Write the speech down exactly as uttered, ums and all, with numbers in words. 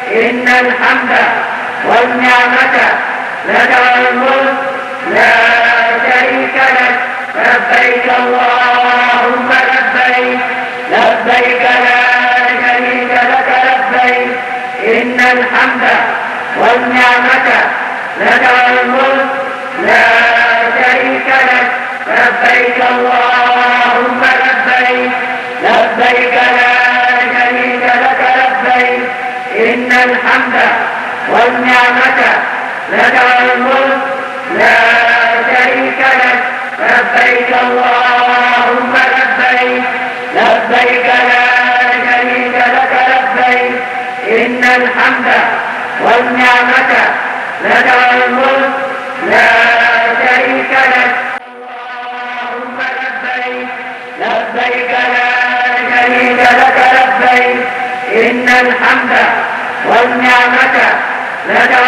إن الحمد والنعمة لك والملك لا شريك لك. لبيك اللهم لبيك لبيك لا شريك لك لبيك. إن الحمد والنعمة لك والملك لا شريك لك. لبيك اللهم لبيك لبيك لا شريك لك لبيك. إن الحمد والنعمة لك والملك لا شريك لك. لبيك اللهم لبيك لبيك لا شريك لك لبيك. إن الحمد والنعمة لك والملك لا شريك لك. اللهم لبيك لبيك لا شريك لك لبيك. إن الحمد والنعمة لك